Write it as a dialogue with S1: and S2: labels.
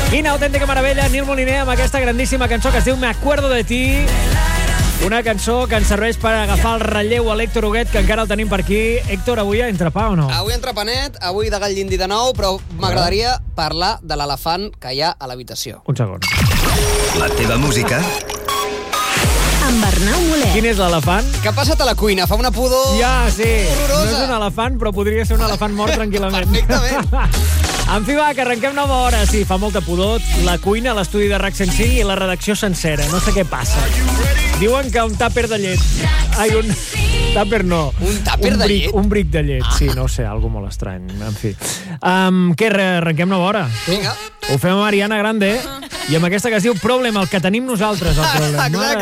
S1: Quina autèntica meravella, Nil Moliner, amb aquesta grandíssima cançó que es diu Me acuerdo de ti. Una cançó que ens serveix per agafar el relleu a l'Héctor Huguet, que encara el tenim per aquí. Héctor, avui entra pa o no?
S2: Avui entra panet, avui de gall d'indi de nou, però m'agradaria parlar de l'elefant que hi ha a l'habitació.
S1: Un segon.
S3: La teva música
S4: amb Arnau Molet.
S1: Quin és l'elefant?
S2: Què ha passat a la cuina? Fa una pudor...
S1: Ja, sí.
S2: Horrorosa.
S1: No és un elefant, però podria ser un elefant mort tranquil·lament.
S2: Perfectament.
S1: En fi, va, que arrenquem nova hora. Sí, fa molta pudor. La cuina, l'estudi de RAC 105 i la redacció sencera. No sé què passa. Diuen que un tàper de llet... Ai, un... Tàper no.
S2: Un tàper de llet?
S1: Un bric de llet, sí, no ho sé, algo molt estrany. En fi. Què, arrenquem nova hora?
S2: Vinga.
S1: Ho fem a Ariana Grande, i amb aquesta que es diu Problem, el que tenim nosaltres, el problema.
S2: Exacte.